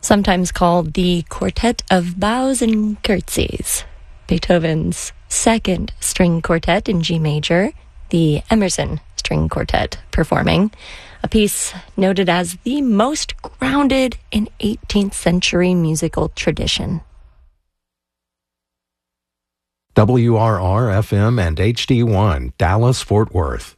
sometimes called the Quartet of Bows and Curtsies, Beethoven's second string quartet in G major, the Emerson String Quartet performing, a piece noted as the most grounded in 18th century musical tradition. WRR-FM and HD1, Dallas, Fort Worth.